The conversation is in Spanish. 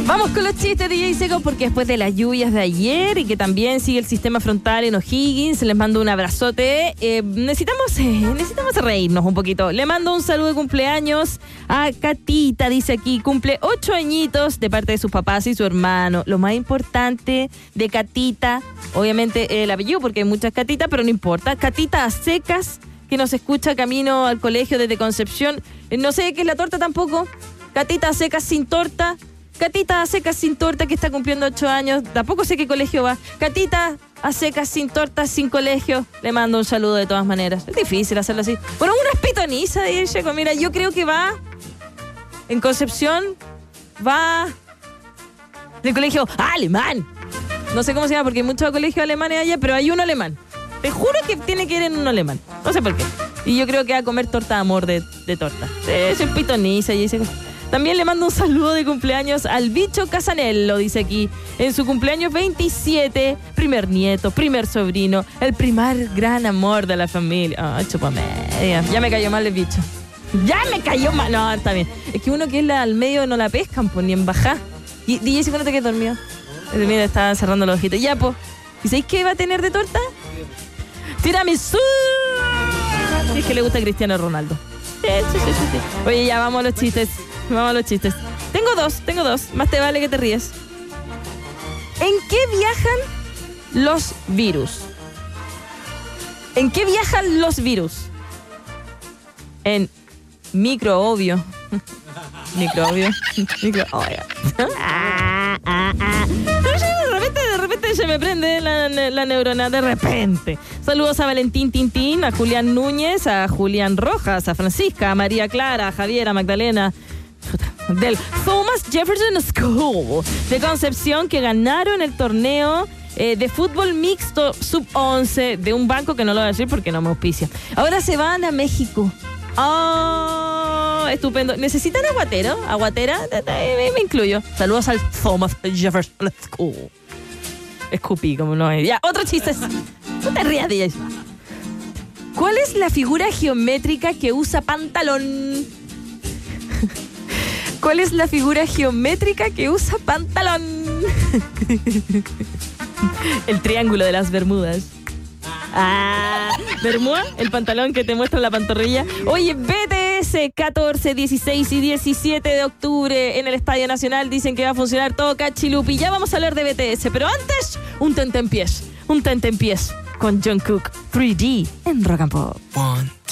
Vamos con los chistes, DJ Seco, porque después de las lluvias de ayer y que también sigue el sistema frontal en O'Higgins, les mando un abrazote. Necesitamos reírnos un poquito. Le mando un saludo de cumpleaños a Catita, dice aquí, cumple 8 añitos de parte de sus papás y su hermano. Lo más importante de Catita, obviamente el apellido, porque hay muchas Catitas, pero no importa. Catita a secas, que nos escucha camino al colegio desde Concepción. No sé qué es la torta tampoco. Catita a secas sin torta. Catita a secas sin torta, que está cumpliendo 8 años. Tampoco sé qué colegio va. Catita a secas sin torta, sin colegio. Le mando un saludo de todas maneras. Es difícil hacerlo así. Bueno, una pitoniza, dice. Mira, yo creo que va en Concepción. Va del colegio alemán. No sé cómo se llama porque hay muchos colegios alemanes allá, pero hay uno alemán. Te juro que tiene que ir en un alemán. No sé por qué. Y yo creo que va a comer torta de amor de torta. Es un pitoniza y dice. También le mando un saludo de cumpleaños al bicho Casanello, dice aquí. En su cumpleaños 27, primer nieto, primer sobrino, el primer gran amor de la familia. Chúpame. Ya me cayó mal el bicho. Ya me cayó mal. No, está bien. Es que uno que es al medio no la pescan, pues ni en bajá. Y DJ, si no te quedas dormido. Mira, estaba cerrando los ojitos. Ya, pues. ¿Y sabéis qué va a tener de torta? ¡Tiramisú! Es que le gusta a Cristiano Ronaldo. Sí. Oye, ya vamos a los chistes. Tengo dos. Más te vale que te ríes. ¿En qué viajan los virus? En microobio. De repente se me prende la neurona, de repente. Saludos a Valentín Tintín, a Julián Núñez, a Julián Rojas, a Francisca, a María Clara, a Javier, a Magdalena, del Thomas Jefferson School de Concepción, que ganaron el torneo de fútbol mixto sub-11 de un banco que no lo voy a decir porque no me auspicia. Ahora se van a México. Estupendo. ¿Necesitan aguatero? ¿Aguatera? Me incluyo. Saludos al Thomas Jefferson School. Escupí, como no es. Ya, otro chiste. No te rías, DJ. ¿Cuál es la figura geométrica que usa pantalón? ¿Cuál es la figura geométrica que usa pantalón? El triángulo de las Bermudas. Bermuda, el pantalón que te muestra la pantorrilla. Oye, BTS 14, 16 y 17 de octubre en el Estadio Nacional. Dicen que va a funcionar todo cachilupi. Ya vamos a hablar de BTS, pero antes, un tentempiés con Jungkook 3D en Rock and Pop. 1, 2